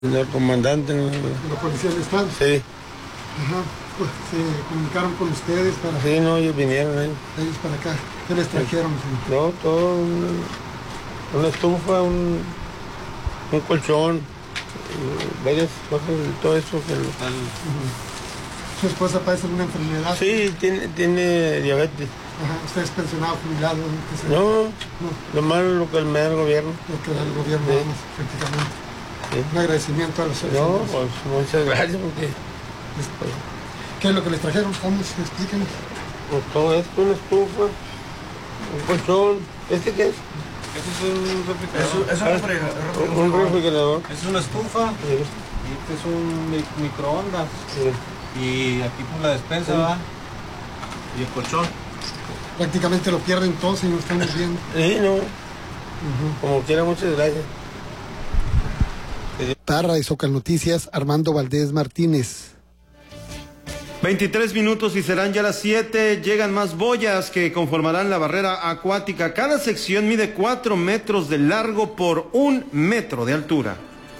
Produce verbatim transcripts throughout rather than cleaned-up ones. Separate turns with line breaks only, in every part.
El comandante, ¿no?
¿De la policía del estado?
Sí.
Ajá. Pues, ¿se comunicaron con ustedes para...?
Sí, no, ellos vinieron ahí.
Ellos para acá. ¿Qué les trajeron, señor?
No, todo, una, una estufa, un, un colchón, varias cosas, todo eso que...
Uh-huh. ¿Su esposa padece alguna enfermedad?
Sí, tiene, tiene diabetes.
Ajá. ¿Usted es pensionado, jubilado?
No, no, lo malo lo que me da el gobierno.
Lo que da el gobierno,
sí.
Vamos, prácticamente. Sí. Un agradecimiento a los...
No, pues muchas gracias porque...
Pues, ¿qué es lo que les trajeron? Vamos, explíquenos.
Pues todo esto, una estufa, un colchón. ¿Este qué es?
Este es un refrigerador. Es, es un refrigerador.
Un refrigerador.
Es una estufa.
Sí.
Y este es un mic microondas.
Sí.
Y aquí por la despensa, sí. Va. Y el colchón.
Prácticamente lo pierden todos y no estamos viendo.
Sí, no. Uh-huh. Como quiera, muchas gracias.
Para Radio Zócalo Noticias, Armando Valdés Martínez.
veintitrés minutos y serán ya las siete. Llegan más boyas que conformarán la barrera acuática. Cada sección mide cuatro metros de largo por un metro de altura.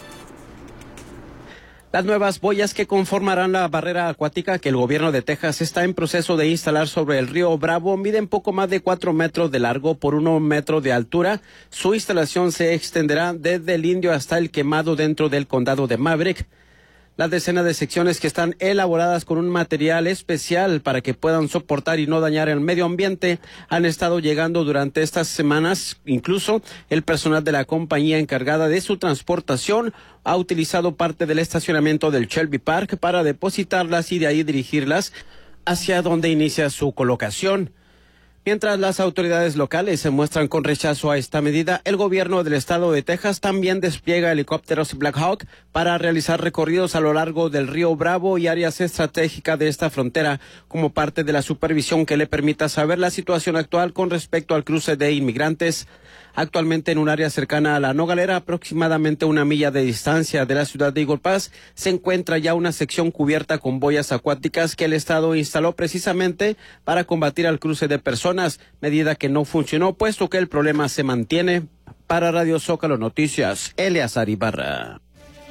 Las nuevas boyas que conformarán la barrera acuática que el gobierno de Texas está en proceso de instalar sobre el río Bravo miden poco más de cuatro metros de largo por uno metro de altura. Su instalación se extenderá desde el Indio hasta el Quemado dentro del condado de Maverick. Las decenas de secciones que están elaboradas con un material especial para que puedan soportar y no dañar el medio ambiente han estado llegando durante estas semanas. Incluso el personal de la compañía encargada de su transportación ha utilizado parte del estacionamiento del Shelby Park para depositarlas y de ahí dirigirlas hacia donde inicia su colocación. Mientras las autoridades locales se muestran con rechazo a esta medida, el gobierno del estado de Texas también despliega helicópteros Black Hawk para realizar recorridos a lo largo del río Bravo y áreas estratégicas de esta frontera como parte de la supervisión que le permita saber la situación actual con respecto al cruce de inmigrantes. Actualmente en un área cercana a la Nogalera, aproximadamente una milla de distancia de la ciudad de Eagle Pass, se encuentra ya una sección cubierta con boyas acuáticas que el estado instaló precisamente para combatir al cruce de personas, medida que no funcionó puesto que el problema se mantiene. Para Radio Zócalo Noticias, Eleazar Ibarra.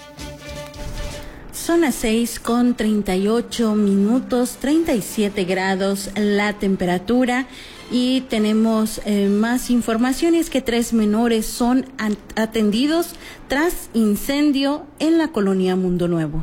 Son las seis con treinta y ocho minutos, treinta y siete grados la temperatura. Y tenemos eh, más informaciones que tres menores son atendidos tras incendio en la colonia Mundo Nuevo.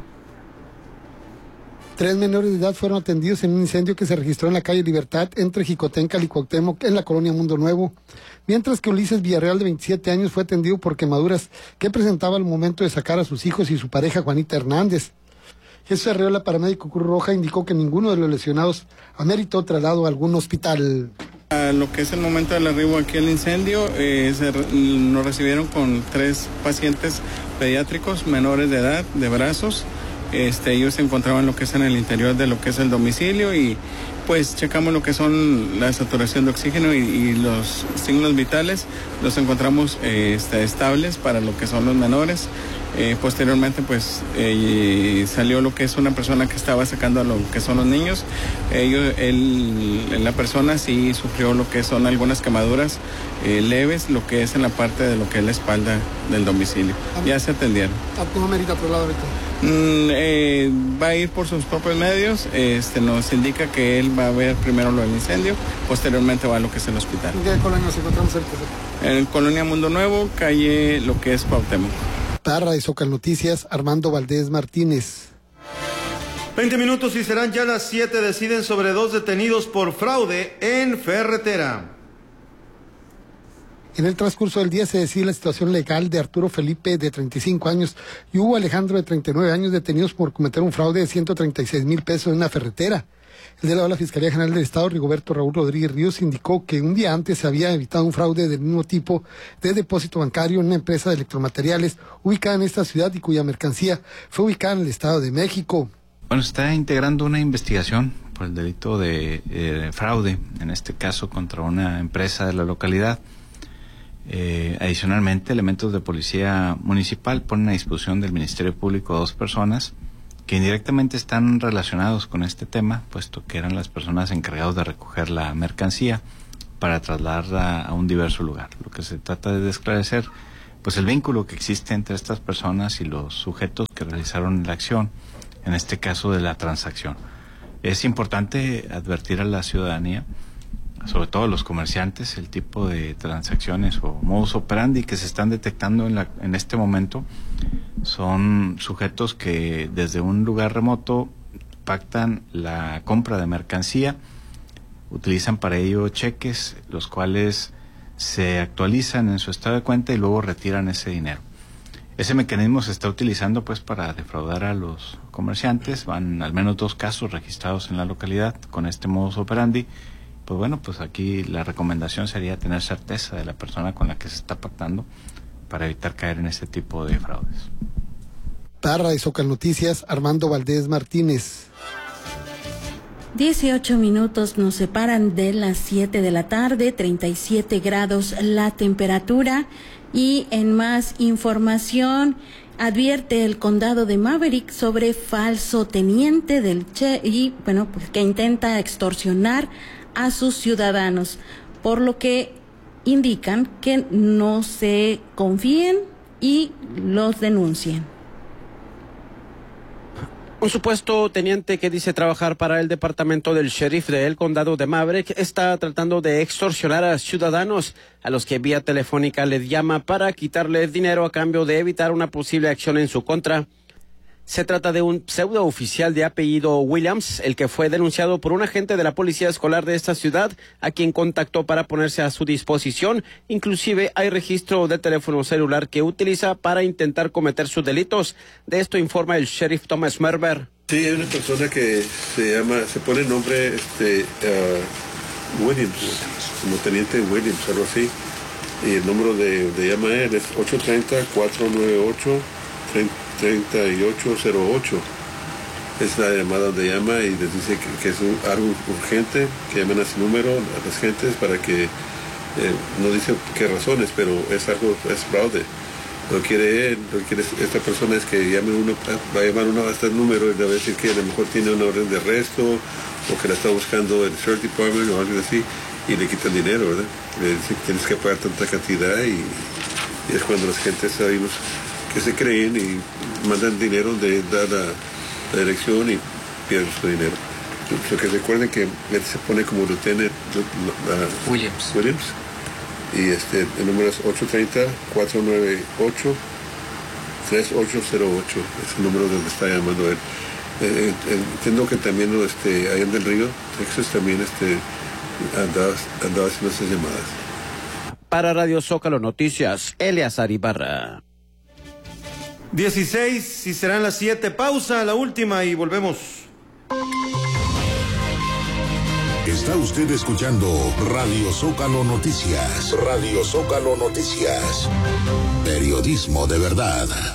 Tres menores de edad fueron atendidos en un incendio que se registró en la calle Libertad entre Jicotencal y Cuauhtémoc en la colonia Mundo Nuevo, mientras que Ulises Villarreal de veintisiete años fue atendido por quemaduras que presentaba al momento de sacar a sus hijos y su pareja Juanita Hernández. Jesús Arreola, paramédico Cruz Roja, indicó que ninguno de los lesionados ameritó traslado a algún hospital.
A lo que es el momento del arribo aquí al incendio, eh, se, nos recibieron con tres pacientes pediátricos menores de edad, de brazos. Este, ellos se encontraban lo que es en el interior de lo que es el domicilio y pues checamos lo que son la saturación de oxígeno y, y los signos vitales, los encontramos eh, este, estables para lo que son los menores. Eh, posteriormente pues eh, salió lo que es una persona que estaba sacando a lo que son los niños. Ellos, él, la persona sí sufrió lo que son algunas quemaduras eh, leves, lo que es en la parte de lo que es la espalda del domicilio. Ya se atendieron.
¿Cómo merita traslado ahorita?
Mm, eh, va a ir por sus propios medios, este, nos indica que él va a ver primero lo del incendio, posteriormente va a lo que es el hospital.
¿En qué colonia nos encontramos cerca?
En Colonia Mundo Nuevo, calle lo que es Cuauhtémoc.
Para Radio Zócalo Noticias, Armando Valdés Martínez.
veinte minutos y serán ya las siete. Deciden sobre dos detenidos por fraude en ferretera.
En el transcurso del día se decide la situación legal de Arturo Felipe, de treinta y cinco años, y Hugo Alejandro, de treinta y nueve años, detenidos por cometer un fraude de ciento treinta y seis mil pesos en una ferretera. El delegado de la Fiscalía General del Estado, Rigoberto Raúl Rodríguez Ríos, indicó que un día antes se había evitado un fraude del mismo tipo de depósito bancario en una empresa de electromateriales ubicada en esta ciudad y cuya mercancía fue ubicada en el Estado de México.
Bueno, se está integrando una investigación por el delito de eh, fraude, en este caso contra una empresa de la localidad. Eh, adicionalmente, elementos de policía municipal ponen a disposición del Ministerio Público a dos personas que indirectamente están relacionados con este tema, puesto que eran las personas encargadas de recoger la mercancía para trasladarla a un diverso lugar. Lo que se trata es de esclarecer pues el vínculo que existe entre estas personas y los sujetos que realizaron la acción, en este caso de la transacción. Es importante advertir a la ciudadanía, sobre todo a los comerciantes, el tipo de transacciones o modus operandi que se están detectando en, la, en este momento. Son sujetos que desde un lugar remoto pactan la compra de mercancía, utilizan para ello cheques, los cuales se actualizan en su estado de cuenta y luego retiran ese dinero. Ese mecanismo se está utilizando pues para defraudar a los comerciantes. Van al menos dos casos registrados en la localidad con este modus operandi. Pues bueno, pues aquí la recomendación sería tener certeza de la persona con la que se está pactando para evitar caer en este tipo de fraudes.
Para Radio Zócalo Noticias, Armando Valdés Martínez.
dieciocho minutos nos separan de las siete de la tarde, treinta y siete grados la temperatura. Y en más información, advierte el condado de Maverick sobre falso teniente del Che y bueno, pues que intenta extorsionar a sus ciudadanos, por lo que indican que no se confíen y los denuncien.
Un supuesto teniente que dice trabajar para el departamento del sheriff del condado de Maverick está tratando de extorsionar a ciudadanos a los que vía telefónica les llama para quitarles dinero a cambio de evitar una posible acción en su contra. Se trata de un pseudo oficial de apellido Williams, el que fue denunciado por un agente de la policía escolar de esta ciudad, a quien contactó para ponerse a su disposición. Inclusive hay registro de teléfono celular que utiliza para intentar cometer sus delitos. De esto informa el sheriff Thomas Merber.
Sí, hay una persona que se llama, se pone el nombre este, uh, Williams, como teniente Williams, algo así. Y el número de, de llama él es ocho tres cero, cuatro nueve ocho, treinta y ocho cero ocho. Es la llamada donde llama y les dice que, que es un, algo urgente, que llamen a ese número a las gentes para que, eh, no dice qué razones, pero es algo, es fraude. Lo que quiere él, lo que quiere esta persona es que llame uno, va a llamar uno a este número y le va a decir que a lo mejor tiene una orden de arresto o que la está buscando el Sheriff Department o algo así y le quita el dinero, ¿verdad? Le dice que tienes que pagar tanta cantidad y, y es cuando las gentes sabemos que se creen y mandan dinero de dar la, la dirección y pierden su dinero. Lo que recuerden que él se pone como lieutenant uh,
Williams.
Williams y este el número es ocho tres cero, cuatro nueve ocho, tres ocho cero ocho, es el número donde está llamando él. Eh, eh, entiendo que también este, allá en Del Río, Texas, también este, andaba, andaba haciendo esas llamadas.
Para Radio Zócalo Noticias, Eleazar Ibarra.
dieciséis y serán las siete. Pausa, la última y volvemos.
Está usted escuchando Radio Zócalo Noticias. Radio Zócalo Noticias. Periodismo de verdad.